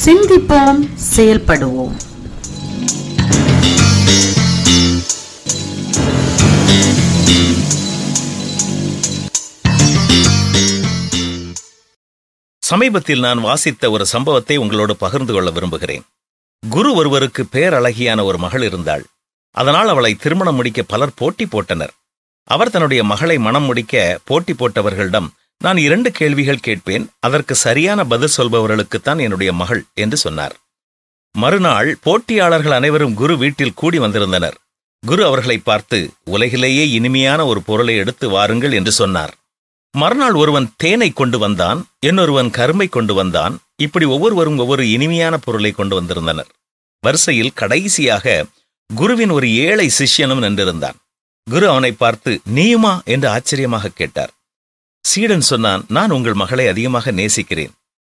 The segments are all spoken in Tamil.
சிந்திப்போம், செயல்படுவோம். சமீபத்தில் நான் வாசித்த ஒரு சம்பவத்தை உங்களோடு பகிர்ந்து கொள்ள விரும்புகிறேன். குரு ஒருவருக்கு பேரழகியான ஒரு மகள் இருந்தாள். அதனால் அவளை திருமணம் முடிக்க பலர் போட்டி போட்டனர். அவர் தன்னுடைய மகளை மணம் முடிக்க போட்டி போட்டவர்களிடம், நான் 2 கேள்விகள் கேட்பேன், அதற்கு சரியான பதில் சொல்பவர்களுக்குத்தான் என்னுடைய மகள் என்று சொன்னார். மறுநாள் போட்டியாளர்கள் அனைவரும் குரு வீட்டில் கூடி வந்திருந்தனர். குரு அவர்களை பார்த்து, உலகிலேயே இனிமையான ஒரு பொருளை எடுத்து வாருங்கள் என்று சொன்னார். மறுநாள் ஒருவன் தேனை கொண்டு வந்தான், இன்னொருவன் கரும்பை கொண்டு வந்தான். இப்படி ஒவ்வொருவரும் ஒவ்வொரு இனிமையான பொருளை கொண்டு வந்திருந்தனர். வரிசையில் கடைசியாக குருவின் ஒரு ஏழை சிஷ்யனும் நின்றிருந்தான். குரு அவனை பார்த்து, நீயுமா என்று ஆச்சரியமாக கேட்டார். சீடன் சொன்னான், நான் உங்கள் மகளை அதிகமாக நேசிக்கிறேன்.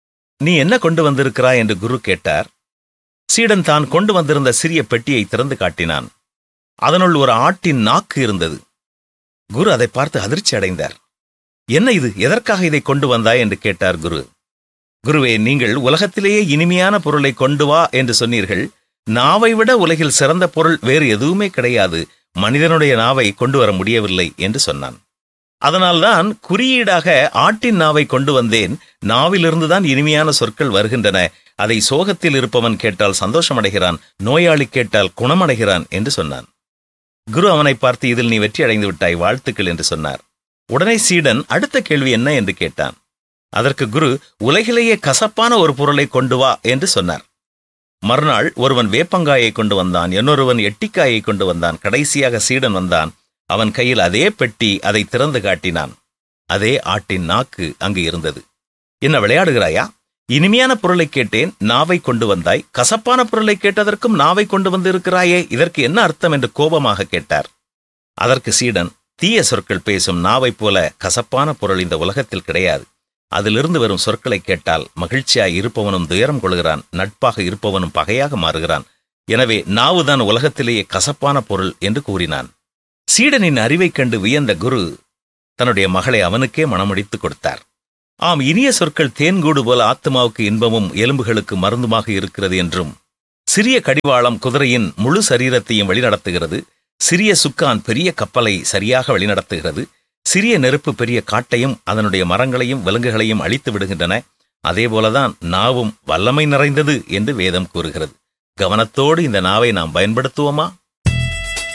நீ என்ன கொண்டு வந்திருக்கிறாய் என்று குரு கேட்டார். சீடன் தான் கொண்டு வந்திருந்த சிறிய பெட்டியை திறந்து காட்டினான். அதனுள் ஒரு ஆட்டின் நாக்கு இருந்தது. குரு அதை பார்த்து அதிர்ச்சி அடைந்தார். என்ன இது, எதற்காக இதை கொண்டு வந்தாய் என்று கேட்டார் குரு. குருவே, நீங்கள் உலகத்திலேயே இனிமையான பொருளை கொண்டு வா என்று சொன்னீர்கள். நாவை விட உலகில் சிறந்த பொருள் வேறு எதுவுமே கிடையாது. மனிதனுடைய நாவை கொண்டு வர முடியவில்லை என்று சொன்னான். அதனால்தான் குறியீடாக ஆட்டின் நாவை கொண்டு வந்தேன். நாவிலிருந்துதான் இனிமையான சொற்கள் வருகின்றன. அதை சோகத்தில் இருப்பவன் கேட்டால் சந்தோஷமடைகிறான், நோயாளி கேட்டால் குணமடைகிறான் என்று சொன்னான். குரு அவனை பார்த்து, இதில் நீ வெற்றி அடைந்து விட்டாய், வாழ்த்துக்கள் என்று சொன்னார். உடனே சீடன் அடுத்த கேள்வி என்ன என்று கேட்டான். அதற்கு குரு, உலகிலேயே கசப்பான ஒரு பொருளை கொண்டு வா என்று சொன்னார். மறுநாள் ஒருவன் வேப்பங்காயை கொண்டு வந்தான், இன்னொருவன் எட்டிக்காயை கொண்டு வந்தான். கடைசியாக சீடன் வந்தான். அவன் கையில் அதே பெட்டி, அதை திறந்து காட்டினான். அதே ஆட்டின் நாக்கு அங்கு இருந்தது. என்ன விளையாடுகிறாயா? இனிமையான பொருளை கேட்டேன், நாவை கொண்டு வந்தாய். கசப்பான பொருளை கேட்டதற்கும் நாவை கொண்டு வந்திருக்கிறாயே, இதற்கு என்ன அர்த்தம் என்று கோபமாக கேட்டார். அதற்கு சீடன், தீய சொற்கள் பேசும் நாவை போல கசப்பான பொருள் இந்த உலகத்தில் கிடையாது. அதிலிருந்து வரும் சொற்களை கேட்டால் மகிழ்ச்சியாய் இருப்பவனும் துயரம் கொள்கிறான், நட்பாக இருப்பவனும் பகையாக மாறுகிறான். எனவே நாவுதான் உலகத்திலேயே கசப்பான பொருள் என்று கூறினான். சீடனின் அறிவைக் கண்டு வியந்த குரு தன்னுடைய மகளை அவனுக்கே மணமுடித்து கொடுத்தார். ஆம், இனிய சொற்கள் தேன்கூடு போல ஆத்மாவுக்கு இன்பமும் எலும்புகளுக்கு மருந்துமாக இருக்கிறது என்றும், சிறிய கடிவாளம் குதிரையின் முழு சரீரத்தையும் வழிநடத்துகிறது, சிறிய சுக்கான் பெரிய கப்பலை சரியாக வழிநடத்துகிறது, சிறிய நெருப்பு பெரிய காட்டையும் அதனுடைய மரங்களையும் விலங்குகளையும் அழித்து விடுகின்றன, அதேபோலதான் நாவும் வல்லமை நிறைந்தது என்று வேதம் கூறுகிறது. கவனத்தோடு இந்த நாவை நாம் பயன்படுத்துவோமா?